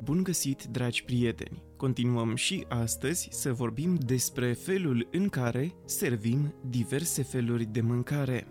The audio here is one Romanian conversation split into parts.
Bun găsit, dragi prieteni! Continuăm și astăzi să vorbim despre felul în care servim diverse feluri de mâncare.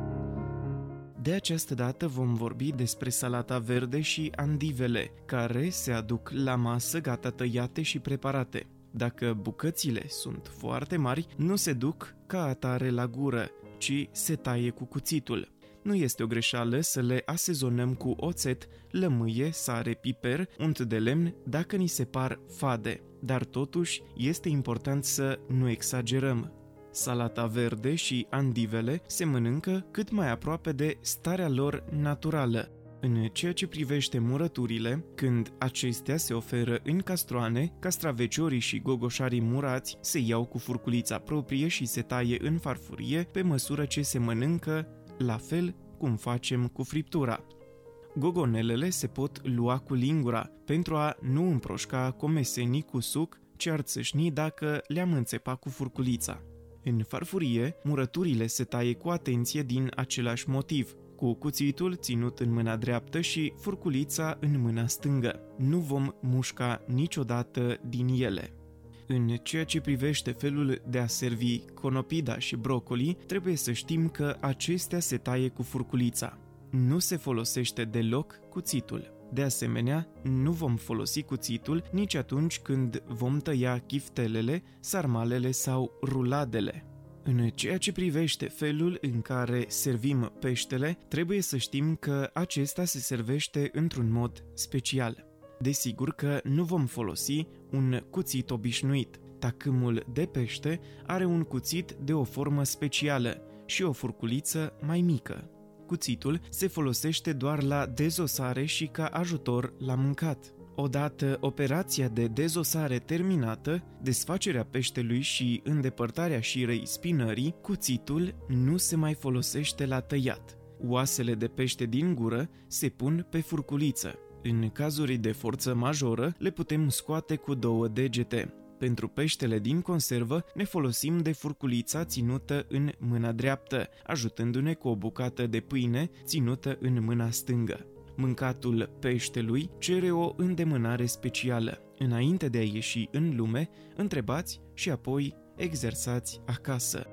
De această dată vom vorbi despre salata verde și andivele, care se aduc la masă gata tăiate și preparate. Dacă bucățile sunt foarte mari, nu se duc ca atare la gură, ci se taie cu cuțitul. Nu este o greșeală să le asezonăm cu oțet, lămâie, sare, piper, unt de lemn dacă ni se par fade, dar totuși este important să nu exagerăm. Salata verde și andivele se mănâncă cât mai aproape de starea lor naturală. În ceea ce privește murăturile, când acestea se oferă în castroane, castraveciorii și gogoșarii murați se iau cu furculița proprie și se taie în farfurie pe măsură ce se mănâncă, la fel cum facem cu friptura. Gogonelele se pot lua cu lingura pentru a nu împroșca comesenii cu suc ce ar țâșni dacă le-am înțepa cu furculița. În farfurie, murăturile se taie cu atenție din același motiv, cu cuțitul ținut în mâna dreaptă și furculița în mâna stângă. Nu vom mușca niciodată din ele. În ceea ce privește felul de a servi conopida și brocoli, trebuie să știm că acestea se taie cu furculița. Nu se folosește deloc cuțitul. De asemenea, nu vom folosi cuțitul nici atunci când vom tăia chiftelele, sarmalele sau ruladele. În ceea ce privește felul în care servim peștele, trebuie să știm că acesta se servește într-un mod special. Desigur că nu vom folosi un cuțit obișnuit. Tacâmul de pește are un cuțit de o formă specială și o furculiță mai mică. Cuțitul se folosește doar la dezosare și ca ajutor la mâncat. Odată operația de dezosare terminată, desfacerea peștelui și îndepărtarea șirei spinării, cuțitul nu se mai folosește la tăiat. Oasele de pește din gură se pun pe furculiță. În cazuri de forță majoră, le putem scoate cu 2 degete. Pentru peștele din conservă ne folosim de furculița ținută în mâna dreaptă, ajutându-ne cu o bucată de pâine ținută în mâna stângă. Mâncatul peștelui cere o îndemânare specială. Înainte de a ieși în lume, întrebați și apoi exersați acasă.